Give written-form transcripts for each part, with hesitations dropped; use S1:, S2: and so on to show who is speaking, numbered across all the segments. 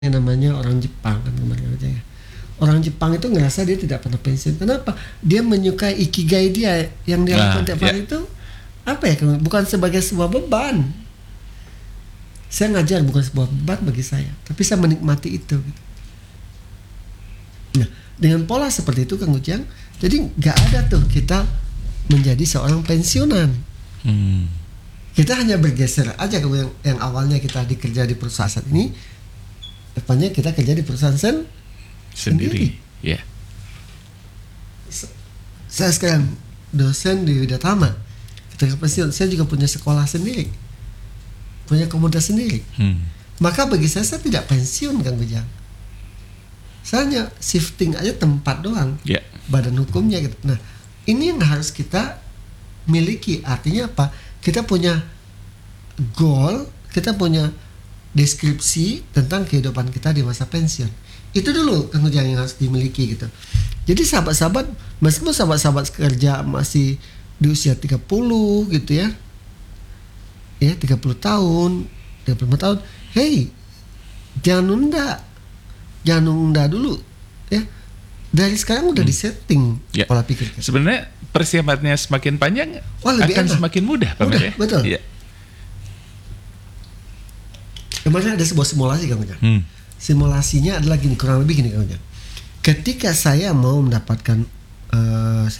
S1: yang namanya orang Jepang kan kemarin aja ya. Orang Jepang itu ngerasa dia tidak pernah pensiun. Kenapa? Dia menyukai ikigai dia yang dia lakukan tiap hari itu apa ya? Bukan sebagai sebuah beban. Saya ngajar bukan sebuah beban bagi saya, tapi saya menikmati itu. Nah, dengan pola seperti itu Kang Ujang, jadi nggak ada tuh kita menjadi seorang pensiunan. Kita hanya bergeser aja yang awalnya kita dikerja di perusahaan ini. Depannya kita kerja di perusahaan sendiri.
S2: Yeah.
S1: Saya sekarang dosen di Widyatama. Ketika pensiun, saya juga punya sekolah sendiri, punya komunitas sendiri. Maka bagi saya tidak pensiun Kang Ujang. Saya hanya shifting aja tempat doang.
S2: Yeah.
S1: Badan hukumnya gitu. Nah, ini yang harus kita miliki. Artinya apa? Kita punya goal, kita punya deskripsi tentang kehidupan kita di masa pensiun. Itu dulu Kang Ujang yang harus dimiliki gitu. Jadi sahabat-sahabat, meskipun sahabat-sahabat kerja masih di usia 30 gitu ya. Ya, 30 tahun, 35 tahun. Hey, jangan nunda dulu ya. Dari sekarang udah disetting pola pikir kita.
S2: Sebenarnya persiapannya semakin panjang akan enak. Semakin mudah Pak Mer.
S1: Betul.
S2: Ya.
S1: Kemarin ada sebuah simulasi Kang Ujang. Simulasinya adalah gini, kurang lebih gini Kang Ujang. Ketika saya mau mendapatkan 1,5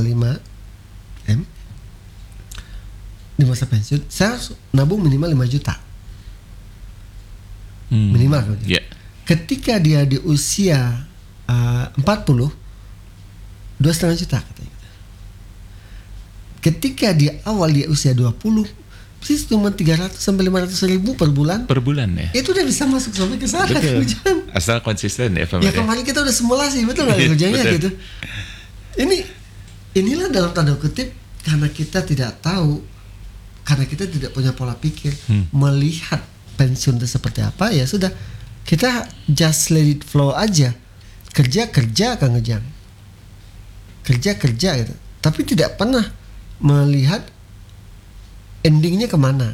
S1: M di masa pensiun, saya harus nabung minimal 5 juta. Minimal Kang Ujang. Ketika dia di usia 40, 2,5 juta katanya. Ketika di awal dia usia 20, sih cuma 300 sampai 500 ribu per bulan.
S2: Per bulan ya.
S1: Itu udah bisa masuk sampai ke sana Kang Ujang.
S2: Asal konsisten ya Pak.
S1: Ya kemarin kita udah simulasi, betul nggak Kang Ujangnya gitu. Inilah dalam tanda kutip karena kita tidak tahu, karena kita tidak punya pola pikir melihat pensiun itu seperti apa, ya sudah kita just let it flow aja. Kerja Kang Ujang. Kerja gitu. Tapi tidak pernah melihat endingnya kemana.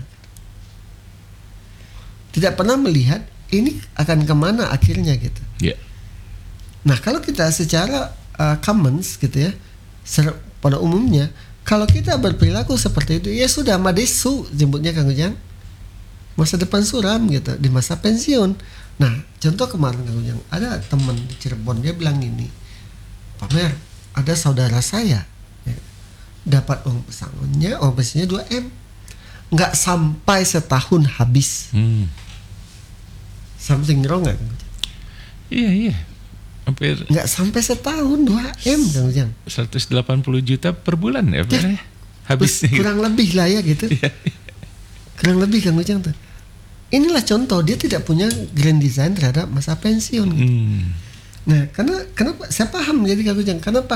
S1: Tidak pernah melihat ini akan kemana akhirnya gitu. Nah kalau kita secara commons gitu ya, pada umumnya kalau kita berperilaku seperti itu, ya sudah madesu jemputnya Kang Ujang, masa depan suram gitu di masa pensiun. Nah contoh kemarin Kang Ujang, ada teman di Cirebon, dia bilang gini, Pak Mer, ada saudara saya ya, dapat uang pesangonnya, uang pensiunnya 2M, nggak sampai setahun habis. Something wrong nggak Kang Ujang?
S2: Iya. Hampir
S1: nggak sampai setahun 2M Kang Ujang.
S2: 180 juta per bulan ya Pak ya? Habisnya
S1: kurang lebih lah ya gitu. Kurang lebih Kang Ujang tuh. Inilah contoh dia tidak punya grand design terhadap masa pensiun. Nah, kenapa saya paham jadi Kang Ujang, kenapa